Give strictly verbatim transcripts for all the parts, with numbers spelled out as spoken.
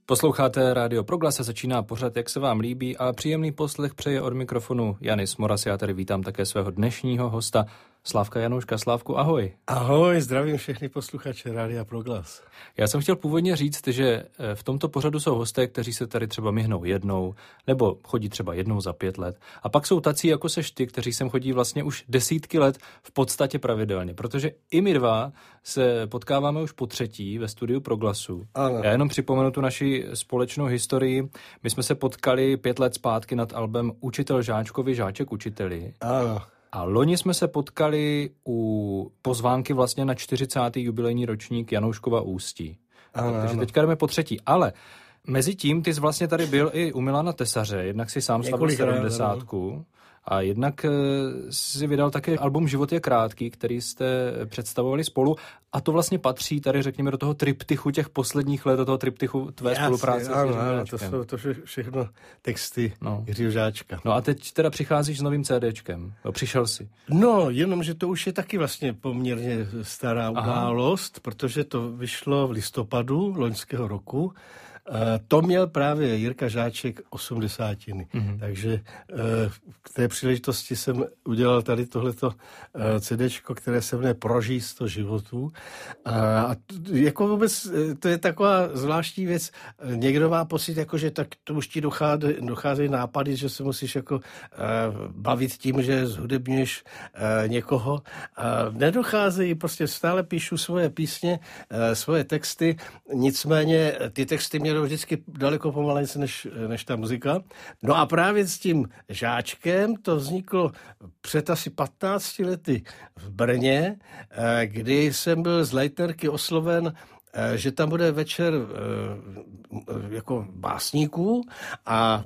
Posloucháte Rádio Proglas, se začíná pořad, jak se vám líbí, a příjemný poslech přeje od mikrofonu Janis Moras. Já tady vítám také svého dnešního hosta Slávka Janouška. Slávku, ahoj. Ahoj, zdravím všechny posluchače Rádia Proglas. Já jsem chtěl původně říct, že v tomto pořadu jsou hosté, kteří se tady třeba mihnou jednou, nebo chodí třeba jednou za pět let. A pak jsou tací, jako seš ty, kteří sem chodí vlastně už desítky let v podstatě pravidelně, protože i my dva se potkáváme už po třetí ve studiu Proglasu. Ano. Já jenom připomenu tu naši společnou historii. My jsme se potkali pět let zpátky nad albem Učitel žáčkovi, žáček učiteli. Ano. A loni jsme se potkali u pozvánky vlastně na čtyřicátý jubilejní ročník Janouškova Ústí. Ano, Takže ano. teďka jdeme po třetí. Ale mezi tím ty jsi vlastně tady byl i u Milana Tesaře, jednak si sám slavil sedmdesátku a jednak si vydal také album Život je krátký, který jste představovali spolu, a to vlastně patří tady, řekněme, do toho triptychu těch posledních let, do toho triptychu tvé Jasně, spolupráce. Ano, ano, to jsou to všechno texty no. Jiřího Žáčka. No a teď teda přicházíš s novým CDčkem. No, přišel jsi. No, jenom, že to už je taky vlastně poměrně stará Aha. událost, protože to vyšlo v listopadu loňského roku. To měl právě Jirka Žáček osmdesátiny. Mm-hmm. Takže k té příležitosti jsem udělal tady tohleto CDčko, které se jmenuje Prožij sto životů. A jako vůbec to je taková zvláštní věc. Někdo má pocit, jako, že tak to už ti docházejí, docházejí nápady, že se musíš jako bavit tím, že zhudebňuješ někoho. Nedocházejí, prostě stále píšu svoje písně, svoje texty, nicméně ty texty mě vždycky daleko pomalejší než, než ta muzika. No a právě s tím Žáčkem to vzniklo před asi patnácti lety v Brně, kdy jsem byl z Leitnerky osloven, že tam bude večer jako básníků a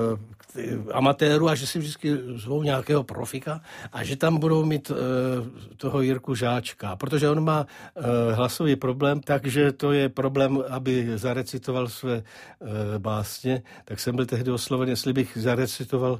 amatérů a že si vždycky zvou nějakého profika a že tam budou mít toho Jirku Žáčka, protože on má hlasový problém, takže to je problém, aby zarecitoval své básně, tak jsem byl tehdy osloven, jestli bych zarecitoval,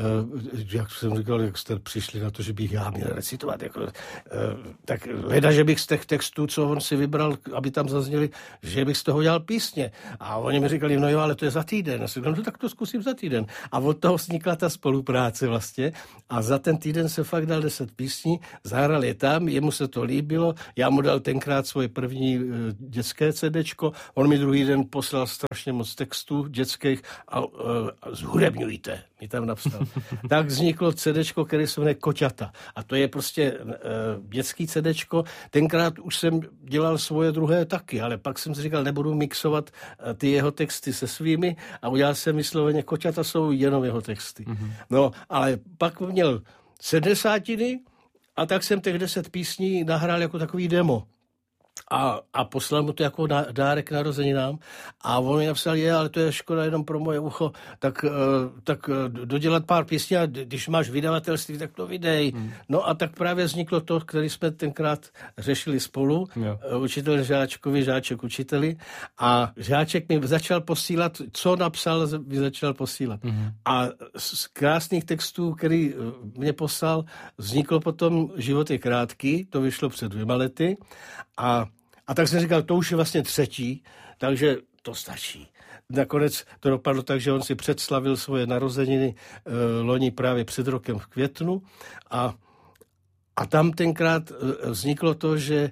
jak jsem říkal, jak jste přišli na to, že bych já měl recitovat, jako, tak leda, že bych z těch textů, co on si vybral, aby tam zazněli, že bych z toho dělal písně. A oni mi říkali, no jo, ale to je za týden. A jsem říkal, no tak to zkusím za týden. A od toho vznikla ta spolupráce vlastně. A za ten týden se fakt dal deset písní, zahrál je tam, jemu se to líbilo, já mu dal tenkrát svoje první uh, dětské CDčko, on mi druhý den poslal strašně moc textů dětských a uh, zhudebňujte, mi tam napsal. Tak vzniklo CDčko, které se jmenuje Koťata. A to je prostě uh, dětský CDčko. Tenkrát už jsem dělal svoje druhé taky, ale pak jsem si říkal, nebudu mixovat uh, ty jeho texty se svými a udělal jsem vysloveně Koťata jsou jenom jeho texty. Mm-hmm. No, ale pak měl sedmdesátiny a tak jsem těch deset písní nahrál jako takový demo. A, a poslal mu to jako na, dárek k narozeninám a on mi napsal, je, ale to je škoda jenom pro moje ucho, tak, tak dodělat pár písní a když máš vydavatelství, tak to vydej. Hmm. No a tak právě vzniklo to, který jsme tenkrát řešili spolu, jo. Učitel Žáčkovi, Žáček učiteli, a Žáček mi začal posílat, co napsal, mi začal posílat. Hmm. A z krásných textů, který mě poslal, vzniklo potom Život je krátký, to vyšlo před dvěma lety a A tak jsem říkal, to už je vlastně třetí, takže to stačí. Nakonec to dopadlo tak, že on si předslavil svoje narozeniny e, loni právě před rokem v květnu a, a tam tenkrát e, vzniklo to, že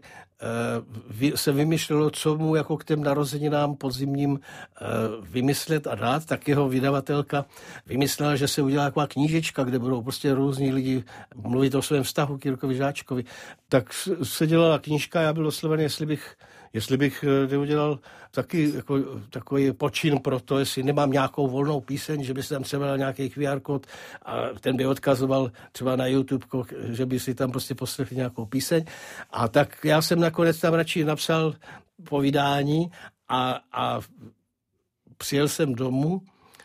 e, se vymýšlelo, co mu jako k těm narozeninám podzimním e, vymyslet a dát, tak jeho vydavatelka vymyslela, že se udělá taková knížečka, kde budou prostě různí lidi mluvit o svém vztahu k Jirkovi Žáčkovi. Tak se dělala knížka, já byl osloven, jestli bych, jestli bych neudělal taky jako, takový počin pro to, jestli nemám nějakou volnou píseň, že by se tam třeba dal nějaký Q R kód a ten by odkazoval třeba na YouTube, že by si tam prostě poslechli nějakou píseň. A tak já jsem nakonec tam radši napsal povídání a, a přijel jsem domů,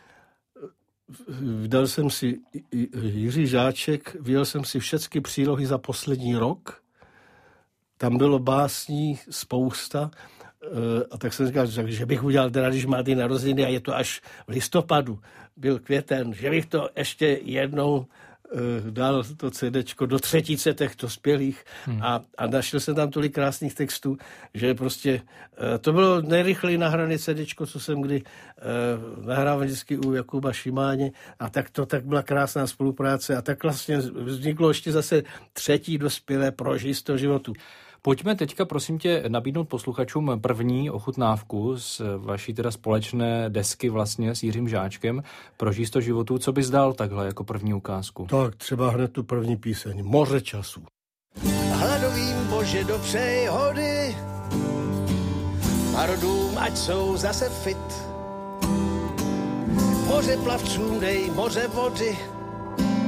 vydal jsem si Jiří Žáček, vyjel jsem si všechny přílohy za poslední rok. Tam bylo básní spousta. A tak jsem říkal, že bych udělal teda, když má ty narozeniny a je to až v listopadu, byl květen, že bych to ještě jednou dal to CDčko do třetice těch dospělých hmm. a, a našel jsem tam tolik krásných textů, že prostě to bylo nejrychleji nahrané CDčko, co jsem kdy nahrával vždycky u Jakuba Šimáně a tak to tak byla krásná spolupráce a tak vlastně vzniklo ještě zase třetí dospělé Prožij sto životů. Pojďme teďka, prosím tě, nabídnout posluchačům první ochutnávku z vaší teda společné desky vlastně s Jiřím Žáčkem Prožij sto životů. Co bys dal takhle jako první ukázku? Tak třeba hned tu první píseň. Moře času. Hladovým Bože dopřej hody a rodům ať jsou zase fit. Moře plavcům dej moře vody